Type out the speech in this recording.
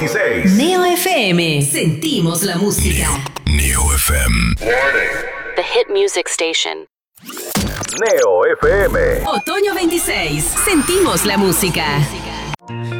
26. Neo FM. Sentimos la música. Neo FM. The Hit Music Station. Neo FM. Otoño 26. Sentimos la música.